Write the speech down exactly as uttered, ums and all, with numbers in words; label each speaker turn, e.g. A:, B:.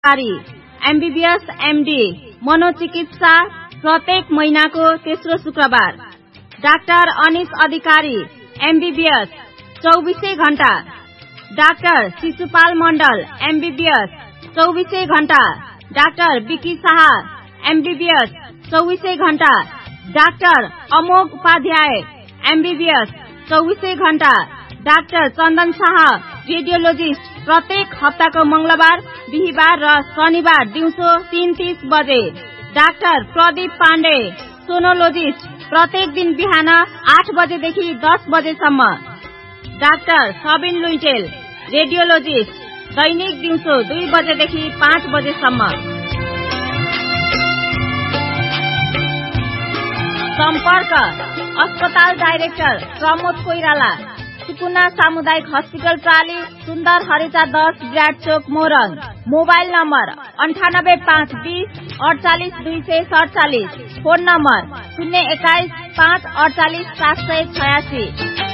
A: अधिकारी MBBS MD मनोचिकित्सा प्रत्येक महीनाको तेस्रो शुक्रबार। डाक्टर अनिश अधिकारी एमबीबीएस चौबीसै घण्टा। डाक्टर शिशुपाल मण्डल एमबीबीएस चौबीसै घण्टा। डाक्टर विकी शाह एमबीबीएस चौबीसै घण्टा। डाक्टर अमोघ उपाध्याय एमबीबीएस चौबीसै घण्टा। डाक्टर चन्दन शाह रेडियोलोजिस्ट प्रत्येक हप्ताको मंगलबार, बिहीबार र शनिबार दिउँसो तीन तीस बजे। डाक्टर प्रदीप पाण्डे सोनोलोजिस्ट प्रत्येक दिन बिहान आठ बजेदेखि दस बजेसम्म। डाक्टर सबिन लुइटेल रेडियोलोजिस्ट दैनिक दिउँसो दुई बजेदेखि पाँच बजेसम्म। सम्पर्क अस्पताल डाइरेक्टर प्रमोद कोइराला, सुकुना सामुदायिक हस्पिटल प्राली, सुन्दर हरेचा दस ब्राड चोक मोरङ। मोबाइल नम्बर अन्ठानब्बे पाँच बीस अडचालिस दुई सय सडचालिस। फोन नम्बर शून्य एक्काइस पाँच अडचालिस सात सय छयासी।